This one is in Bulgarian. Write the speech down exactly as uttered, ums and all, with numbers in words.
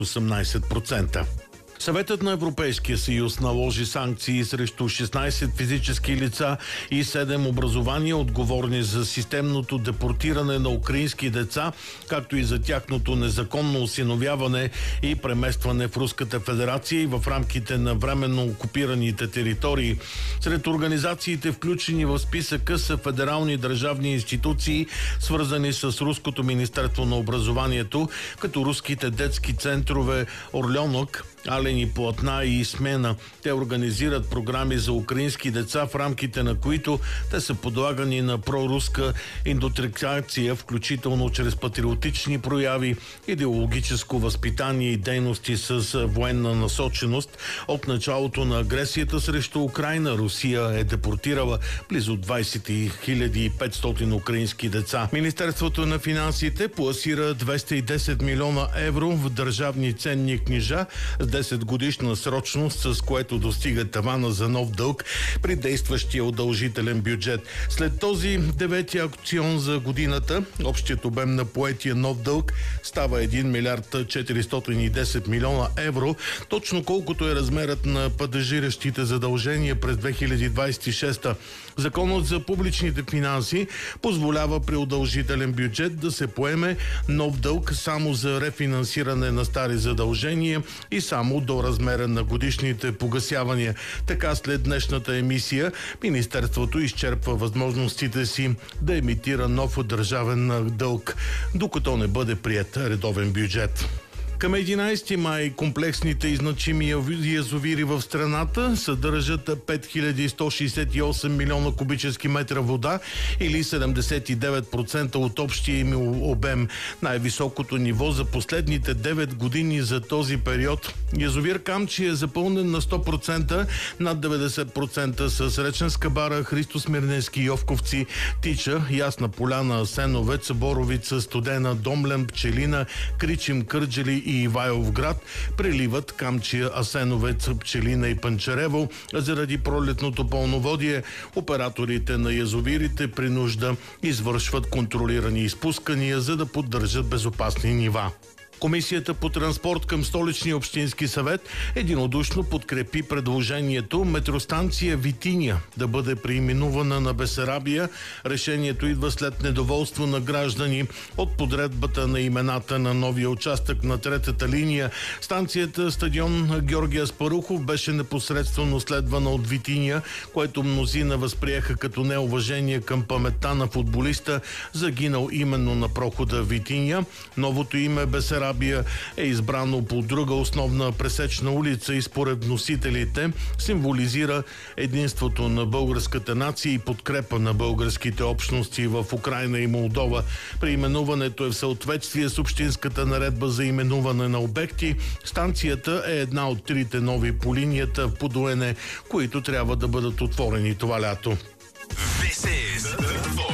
осемнайсет процента. Съветът на Европейския съюз наложи санкции срещу шестнайсет физически лица и седем образувания, отговорни за системното депортиране на украински деца, както и за тяхното незаконно осиновяване и преместване в Руската федерация и в рамките на временно окупираните територии. Сред организациите, включени в списъка, са федерални държавни институции, свързани с Руското министерство на образованието, като руските детски центрове Орленок, Алени платна и Смена. Те организират програми за украински деца, в рамките на които те са подлагани на проруска индоктринация, включително чрез патриотични прояви, идеологическо възпитание и дейности с военна насоченост. От началото на агресията срещу Украйна Русия е депортирала близо двайсет хиляди и петстотин украински деца. Министерството на финансите пласира двеста и десет милиона евро в държавни ценни книжа с десет годишна срочност, с което достига тавана за нов дълг при действащия удължителен бюджет. След този девети аукцион за годината, общият обем на поетия нов дълг става един милиард четиристотин и десет милиона евро, точно колкото е размерът на падежиращите задължения през две хиляди двайсет и шеста. Законът за публичните финанси позволява при удължителен бюджет да се поеме нов дълг само за рефинансиране на стари задължения и само до размера на годишните погасявания. Така, след днешната емисия, Министерството изчерпва възможностите си да емитира нов държавен дълг, докато не бъде приет редовен бюджет. Към единайсети май комплексните и значими язовири в страната съдържат пет хиляди сто шейсет и осем милиона кубически метра вода или седемдесет и девет процента от общия им обем. Най-високото ниво за последните девет години за този период. Язовир Камчия е запълнен на сто процента, над деветдесет процента с Реченска бара, Христо Смирненски, Йовковци, Тича, Ясна поляна, Асеновец, Боровица, Студена, Домлен, Пчелина, Кричим, Кърджали и Ивайловград преливат Камчия, Асеновец, Пчелина и Панчарево. Заради пролетното пълноводие операторите на язовирите при нужда извършват контролирани изпускания, за да поддържат безопасни нива. Комисията по транспорт към Столичния общински съвет единодушно подкрепи предложението метростанция Витиня да бъде преименувана на Бесарабия. Решението идва след недоволство на граждани от подредбата на имената на новия участък на третата линия. Станцията стадион Георги Аспарухов беше непосредствено следвана от Витиня, което мнозина възприеха като неуважение към паметта на футболиста, загинал именно на прохода Витиня. Новото име Бесарабия е избрано по друга основна пресечна улица и според вносителите символизира единството на българската нация и подкрепа на българските общности в Украйна и Молдова. Преименуването е в съответствие с общинската наредба за именуване на обекти. Станцията е една от трите нови по линията в Подуене, които трябва да бъдат отворени това лято. This is